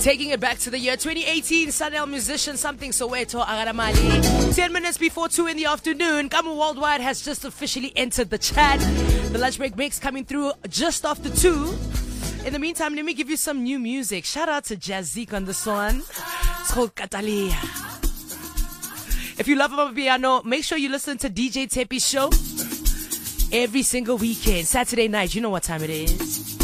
Taking it back to the year 2018, Sanel musician Something Soweto Agaramali. 10 minutes before 2 in the afternoon, Kamu Worldwide has just officially entered the chat. The lunch break mix coming through just after 2. In the meantime, let me give you some new music. Shout out to Jazzik on this one. It's called Catalia. If you love Amapiano, make sure you listen to DJ Tepi's show every single weekend. Saturday night, you know what time it is.